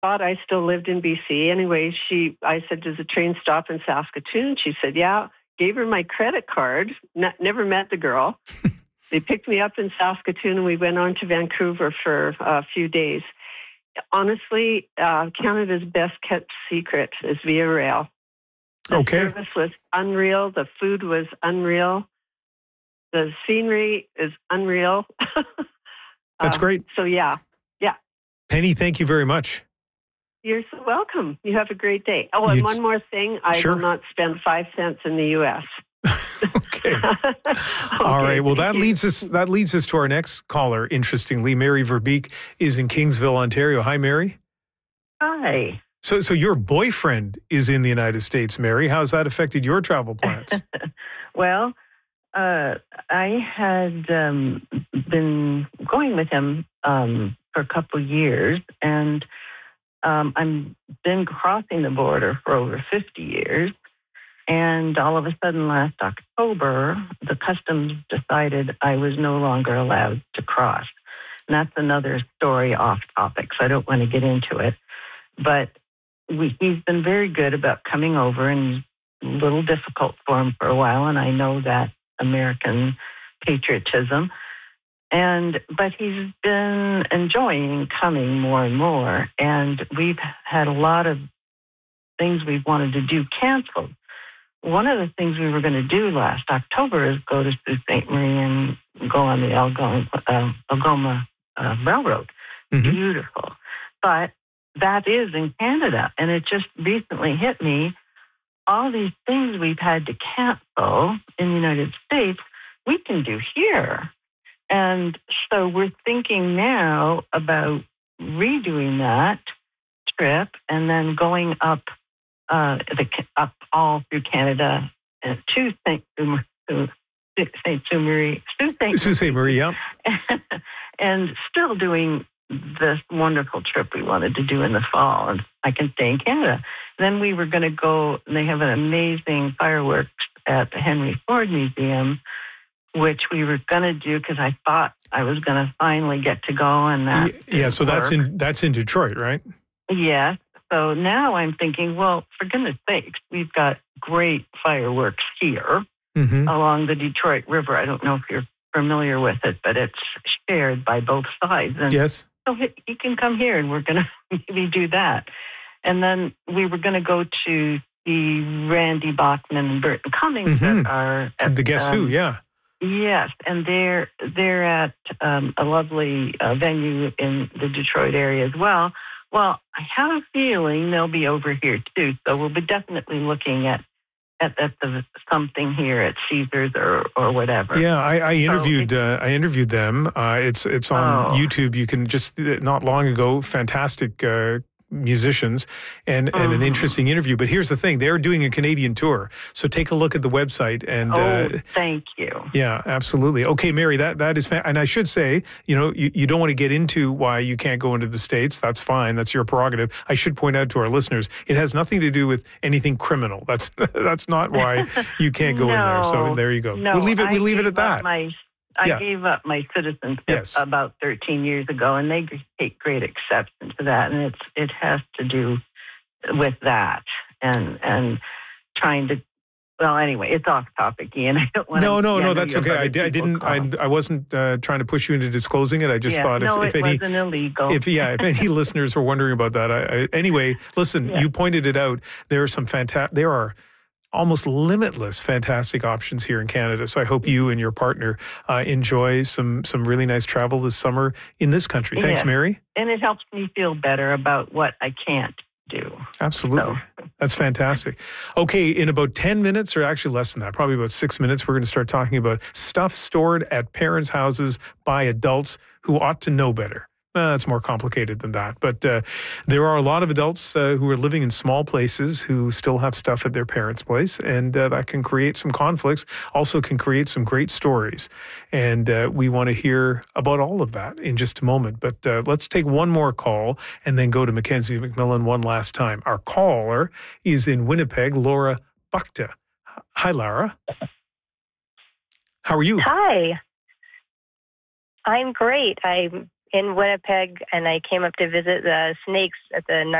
thought I still lived in BC. Anyway, I said, does the train stop in Saskatoon? She said, yeah. Gave her my credit card. Never met the girl. They picked me up in Saskatoon and we went on to Vancouver for a few days. Honestly, Canada's best kept secret is Via Rail. The service was unreal. The food was unreal. The scenery is unreal. That's great. So, yeah. Penny, thank you very much. You're so welcome. You have a great day. Oh, and one more thing. I will not spend 5 cents in the U.S. Okay. All right. Well, that leads us to our next caller, interestingly. Mary Verbeek is in Kingsville, Ontario. Hi, Mary. Hi. So your boyfriend is in the United States, Mary. How's that affected your travel plans? Well, I had been going with him for a couple of years, and I've been crossing the border for over 50 years. And all of a sudden last October, the customs decided I was no longer allowed to cross. And that's another story off topic, so I don't want to get into it. But he's been very good about coming over, and a little difficult for him for a while, and I know that American patriotism. But he's been enjoying coming more and more, and we've had a lot of things we've wanted to do canceled. One of the things we were going to do last October is go to Sault Ste. Marie and go on the Algoma Railroad. Mm-hmm. Beautiful. But that is in Canada, and it just recently hit me. All these things we've had to cancel in the United States, we can do here. And so we're thinking now about redoing that trip and then going up all through Canada to Sault Ste. Marie, yeah. And still doing this wonderful trip we wanted to do in the fall, and I can stay in Canada. Then we were going to go, and they have an amazing fireworks at the Henry Ford Museum, which we were going to do because I thought I was going to finally get to go. And that so that's in Detroit, right? Yes. So now I'm thinking, well, for goodness sakes, we've got great fireworks here along the Detroit River. I don't know if you're familiar with it, but it's shared by both sides. And yes. So he can come here, and we're going to maybe do that. And then we were going to go to the Randy Bachman and Burton Cummings that are at the Guess Who, yeah. Yes, and they're at a lovely venue in the Detroit area as well. Well, I have a feeling they'll be over here too, so we'll be definitely looking at something here at Caesars or whatever. Yeah, I interviewed them. It's on YouTube. You can just not long ago, fantastic musicians and an interesting interview. But here's the thing: they're doing a Canadian tour, so take a look at the website. And thank you. Yeah, absolutely. Okay, Mary, that is and I should say, you don't want to get into why you can't go into the States. That's fine. That's your prerogative. I should point out to our listeners, it has nothing to do with anything criminal. That's not why you can't go in there. So there you go. No, we leave it at that. I gave up my citizenship about 13 years ago, and they take great exception to that. And it has to do with that and trying to. Well, anyway, it's off topic, Ian. I don't want to. No, that's okay. I wasn't trying to push you into disclosing it. I just thought if it any wasn't illegal. If any listeners were wondering about that, anyway, listen. You pointed it out. There are almost limitless fantastic options here in Canada. So I hope you and your partner enjoy some really nice travel this summer in this country. Thanks, Mary. And it helps me feel better about what I can't do. Absolutely. So. That's fantastic. Okay, in about 10 minutes, or actually less than that, probably about 6 minutes, we're going to start talking about stuff stored at parents' houses by adults who ought to know better. It's more complicated than that. But there are a lot of adults who are living in small places who still have stuff at their parents' place, and that can create some conflicts, also can create some great stories. And we want to hear about all of that in just a moment. But let's take one more call and then go to Mackenzie McMillan one last time. Our caller is in Winnipeg, Laura Buckta. Hi, Laura. How are you? Hi. I'm great. I'm in Winnipeg, and I came up to visit the snakes at the